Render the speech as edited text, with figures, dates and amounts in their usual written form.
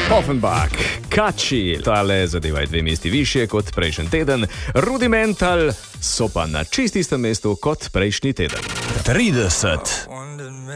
Offenbach, Kači, tale zadeva je 2 mesti više kot prejšnji teden, Rudimental so pa na čisto istem mestu kot prejšnji teden. 30.